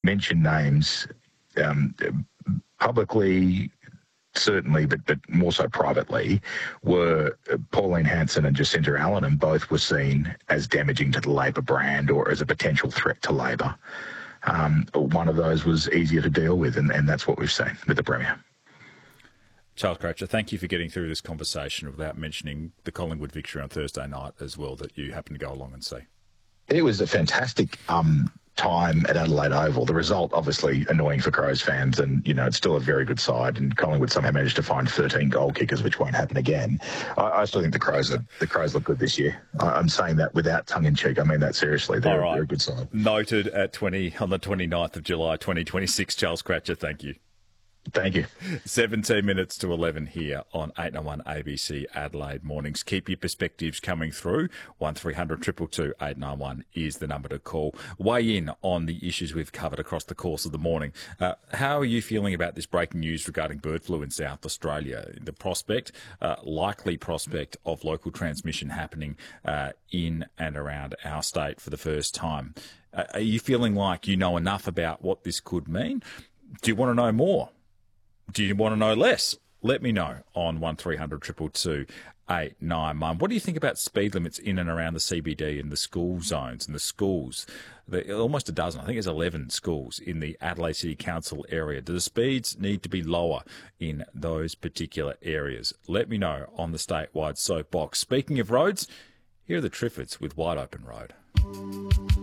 mention names publicly, certainly, but more so privately, were Pauline Hanson and Jacinta Allen, and both were seen as damaging to the Labor brand or as a potential threat to Labor. One of those was easier to deal with, and that's what we've seen with the Premier. Charles Cratcher, thank you for getting through this conversation without mentioning the Collingwood victory on Thursday night as well that you happened to go along and see. It was a fantastic time at Adelaide Oval. The result, obviously, annoying for Crows fans, and, it's still a very good side, and Collingwood somehow managed to find 13 goal kickers, which won't happen again. I still think the Crows look good this year. I'm saying that without tongue-in-cheek. I mean that seriously. They're a good side. Noted on the 29th of July, 2026. Charles Cratcher, thank you. Thank you. 17 minutes to 11 here on 891 ABC Adelaide Mornings. Keep your perspectives coming through. 1300 222 891 is the number to call. Weigh in on the issues we've covered across the course of the morning. How are you feeling about this breaking news regarding bird flu in South Australia? The likely prospect of local transmission happening in and around our state for the first time. Are you feeling like you know enough about what this could mean? Do you want to know more? Do you want to know less? Let me know on 1300 222 891. What do you think about speed limits in and around the CBD and the school zones and the schools? Almost a dozen. I think there's 11 schools in the Adelaide City Council area. Do the speeds need to be lower in those particular areas? Let me know on the statewide soapbox. Speaking of roads, here are the Triffids with Wide Open Road.